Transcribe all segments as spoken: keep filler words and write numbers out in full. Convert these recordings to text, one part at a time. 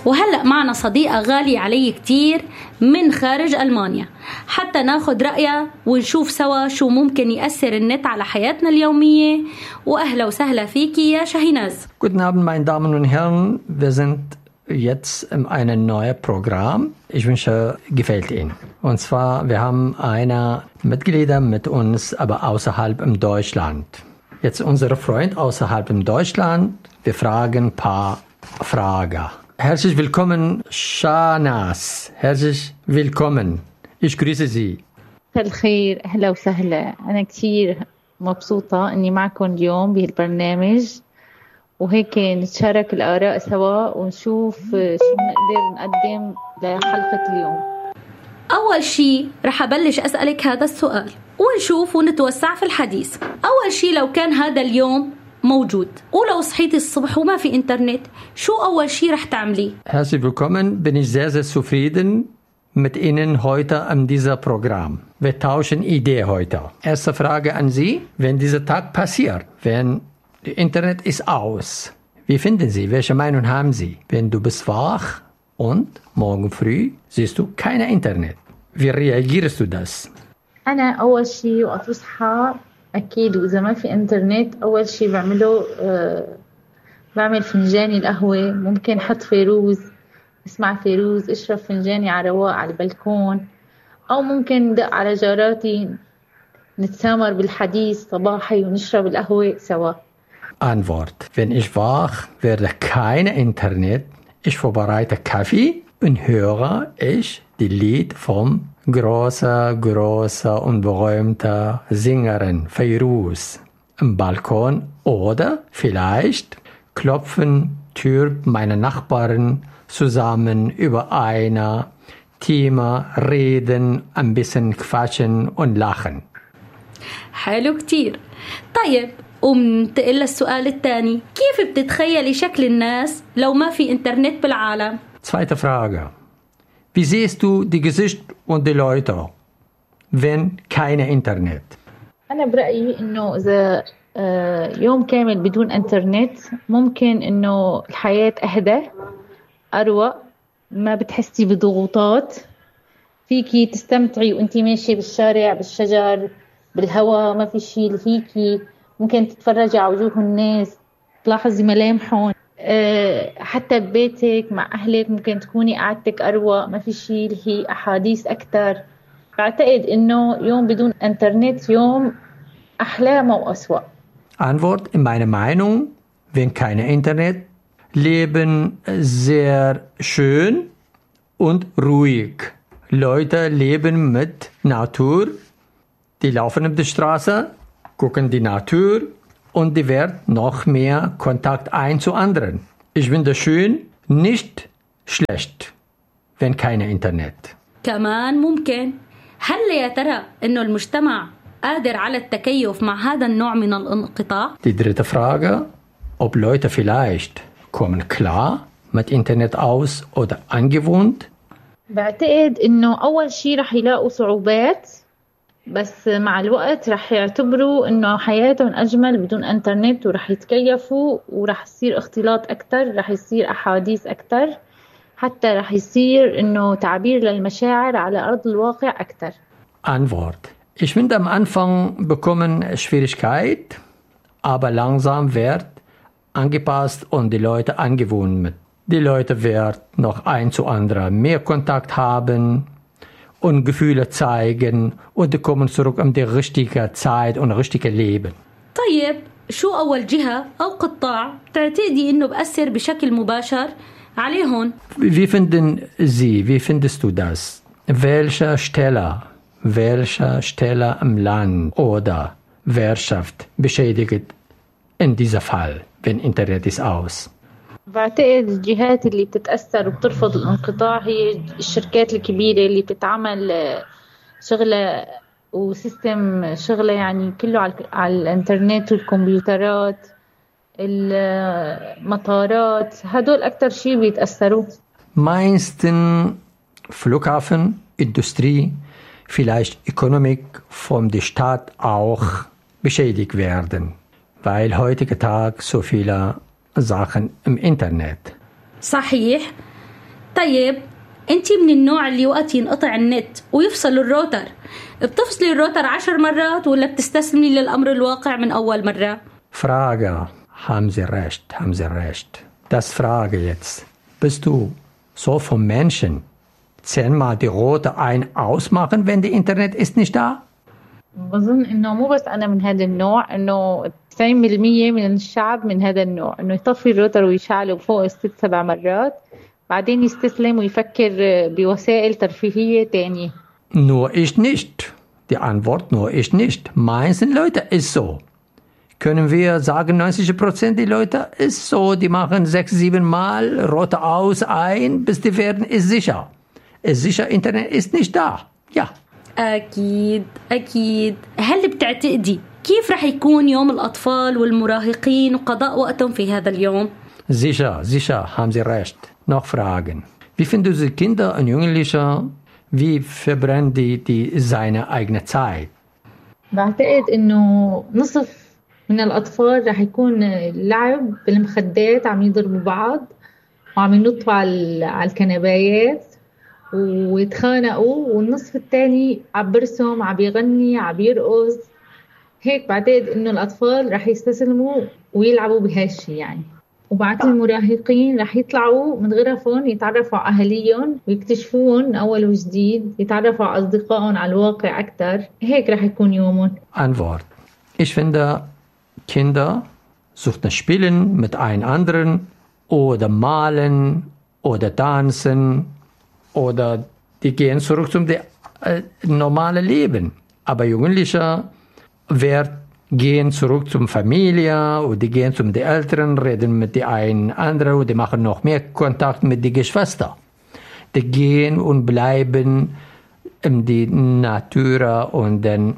وهلأ معنا صديقة غالية علي كتير من خارج ألمانيا حتى ناخد رأيها ونشوف سوا شو ممكن يأثر النت على حياتنا اليومية. وأهلا وسهلا فيكي يا شاهيناز. Guten Abend, meine Damen und Herren. Wir sind jetzt in einem neuen Programm. Ich wünsche, gefällt Ihnen. Und zwar, wir haben eine Mitglieder mit uns, aber außerhalb in Deutschland. Jetzt unsere Freund außerhalb in Deutschland. Wir fragen ein paar Fragen. Herzlich willkommen, Shahnaz. Herzlich willkommen. Ich grüße Sie. الخير، أهلا وسهلا. أنا كتير مبسوطة إني معكم اليوم بهالبرنامج، وهيك نتشارك الآراء سوا ونشوف شو نقدر نقدم لحلقة اليوم. أول شي رح أبلش أسألك هذا السؤال ونشوف ونتوسع في الحديث. أول شي، لو كان هذا اليوم موجود ولو صحيتي الصبح وما في إنترنت، شو أول شي رح تعملي؟ Herzlich willkommen, bin ich sehr, sehr zufrieden mit Ihnen heute an diesem Programm. Wir tauschen Ideen heute. Erste Frage an Sie, wenn dieser Tag passiert, wenn das Internet ist aus, wie finden Sie, welche Meinung haben Sie? Wenn du bist wach und morgen früh siehst du kein Internet, wie reagierst du das? أنا أول شي وقت أصحى أكيد، وإذا ما في إنترنت أول شي بعمله أه بعمل فنجاني القهوة، ممكن حط فيروز، اسمع فيروز، اشرب فنجاني على رواق على البلكون، أو ممكن دق على جاراتي نتسامر بالحديث صباحي ونشرب القهوة سوا. Antwort: Wenn ich wach werde, kein Internet, ich vorbereite Kaffee und höre ich die Lied vom großer, großer und berühmter Sängerin Feiruz im Balkon, oder vielleicht klopfen Tür meiner Nachbarn zusammen über ein Thema, reden, ein bisschen quatschen und lachen. حلو كتير. طيب، ومنتقل للسؤال الثاني، كيف بتتخيلي شكل الناس لو ما في إنترنت بالعالم؟ Zweite Frage. Wie siehst du die Gesicht und die Leute, wenn kein Internet? أنا برأيي إنه إذا يوم كامل بدون إنترنت ممكن إنه الحياة أهدى، أروق، ما بتحسي بضغوطات، فيكي تستمتعي وانتي ماشي بالشارع، بالشجر، بالهواء، ما في شيء لهيكي، ممكن تتفرجي على وجوه الناس، تلاحظي ملامحهم، أه حتى ببيتك مع أهلك ممكن تكوني قعدتك أروق، ما في شيء لهي أحاديث أكتر. بعتقد إنه يوم بدون إنترنت يوم أحلام وأسوأ. Antwort: In meiner Meinung, wenn kein Internet, leben sehr schön und ruhig. Leute leben mit Natur, die laufen auf der Straße, gucken die Natur und die wird noch mehr Kontakt ein zu anderen. Ich finde schön, nicht schlecht, wenn kein Internet. كمان ممكن. هل يا ترى إنه المجتمع قادر على التكيف مع هذا النوع من الانقطاع؟ Die dritte Frage, ob Leute vielleicht kommen klar mit Internet aus oder angewohnt? بعتقد إنه أول شيء رح يلاقوا صعوبات، بس مع الوقت رح يعتبروا إنه حياتهم أجمل بدون إنترنت، ورح يتكيفوا، ورح يصير اختلاط أكتر، رح يصير أحاديث أكتر، حتى رح يصير إنه تعبير للمشاعر على أرض الواقع أكتر. Antwort: Ich finde, am Anfang bekommen Schwierigkeit, aber langsam wird angepasst und die Leute angewöhnt mit. Die Leute werden noch ein zu anderen mehr Kontakt haben und Gefühle zeigen und die kommen zurück in die richtige Zeit und richtige Leben. طيب، شو أول جهة أو قطاع تعتقدي إنه بأثر بشكل مباشر عليهم؟ Wie finden Sie, wie findest du das? Welche Stelle, welche Stelle im Land oder Wirtschaft beschädigt in diesem Fall, wenn Internet ist aus? بعتقد الجهات اللي بتتأثر وبترفض الانقطاع هي الشركات الكبيرة اللي بتتعمل شغلة وسيستم شغلة يعني كله على الانترنت والكمبيوترات، المطارات، هدول أكتر شيء بيتأثروا. Meisten Flughafen, Industrie, vielleicht Ökonomik von der Stadt auch beschädigt werden, weil heutige Tag so viele Sachen im Internet. صحيح. طيب انتي من النوع اللي وقت ينقطع النت ويفصل الروتر بتفصلي الروتر عشر مرات ولا بتستسلمي للأمر الواقع من أول مرة؟ Frage. Haben Sie recht, haben Sie recht. Das Frage jetzt. Bist du so vom Menschen zehnmal die Rote ein ausmachen, wenn die Internet ist nicht da? بظن إنه مو بس أنا من هذا النوع، إنه تسعين بالمية من الشعب من هذا النوع، إنه يطفي الروتر ويشعله فوق ست سبع مرات بعدين يستسلم ويفكر بوسائل ترفيهية تانية. Nur ich nicht. Die Antwort nur ich nicht. Meisten Leute ist so. Können wir sagen, neunzig Prozent die Leute ist so, die machen sechs, sieben Mal Rote aus, ein, bis die werden, ist sicher. Ist sicher, Internet ist nicht da. Ja. أكيد أكيد. هل بتعتقدي كيف رح يكون يوم الأطفال والمراهقين وقضاء وقتهم في هذا اليوم؟ Sicher, sicher, haben Sie recht. Noch Fragen. Wie finden Sie Kinder und Jugendliche? Wie verbrennen die, die seine eigene Zeit? بعتقد إنه نصف من الأطفال رح يكون لعب بالمخدات، عم يضربوا بعض وعم ينطوا على على الكنبايات ويتخانقوا، والنصف الثاني عم برسم، عم يغني، عم يرقص. هيك بعتقد إنه الأطفال رح يستسلموا ويلعبوا بهالشي يعني. وبعد المراهقين رح يطلعوا من غرفهم يتعرفوا على أهاليهم ويكتشفوهم من أول وجديد، يتعرفوا على أصدقائهم على الواقع أكتر. هيك رح يكون يومهم. Antwort. Ich finde, Kinder suchten Spielen mit einem anderen oder malen oder tanzen oder die gehen zurück zum äh, normalen Leben. Aber Jugendliche werden gehen zurück zum Familie und die gehen zum die Eltern, reden mit die einen anderen und die machen noch mehr Kontakt mit die Geschwister. Die gehen und bleiben in die Natur und den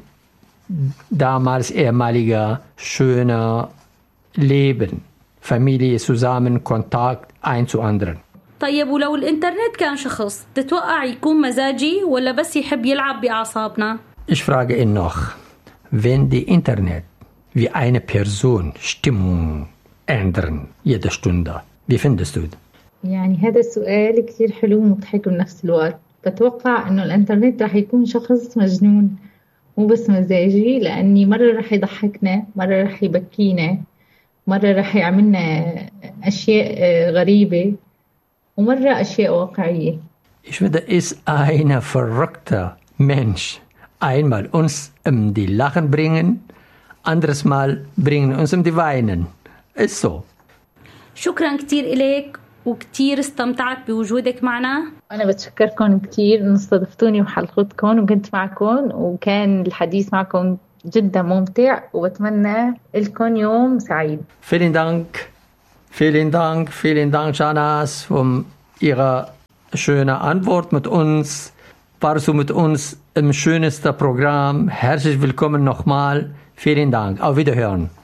damals ehemalige schöne Leben. Familie zusammen, Kontakt ein zu anderen. طيب ولو الإنترنت كان شخص تتوقع يكون مزاجي ولا بس يحب يلعب بأعصابنا؟ Ich frage ihn noch, wenn die Internet wie eine Person Stimmung ändern jede Stunde, wie findest du das? يعني هذا السؤال كتير حلو ومضحك بنفس الوقت. بتوقع إنه الإنترنت رح يكون شخص مجنون مو بس مزاجي، لأني مرة رح يضحكنا، مرة رح يبكينا، مرة رح يعملنا أشياء غريبة، ومرة أشياء واقعية. Ich finde, ist ein verrückter Mensch. Einmal uns um die Lachen bringen, anderes Mal bringen uns um die Weinen. Ist so. شكرا كتير إليك وكتير استمتعت بوجودك معنا. أنا بتشكركم كتير إن استضفتوني بحلقتكم وكنت معكم، وكان الحديث معكم جدا ممتع، وبتمنى لكم يوم سعيد. Vielen Dank, vielen Dank, vielen Dank, Janas, um Ihre schöne Antwort mit uns. Warst du mit uns im schönsten Programm. Herzlich willkommen nochmal. Vielen Dank. Auf Wiederhören.